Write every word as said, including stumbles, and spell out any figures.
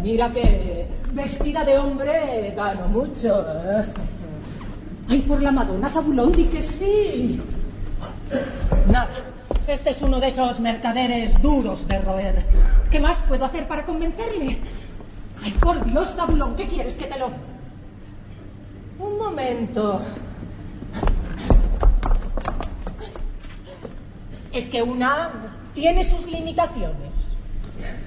mira que vestida de hombre gano mucho. ¿eh? Ay, por la Madonna, Zabulón, di que sí. Nada, este es uno de esos mercaderes duros de roer. ¿Qué más puedo hacer para convencerle? Ay, por Dios, Zabulón, ¿qué quieres que te lo...? Un momento. Es que una tiene sus limitaciones.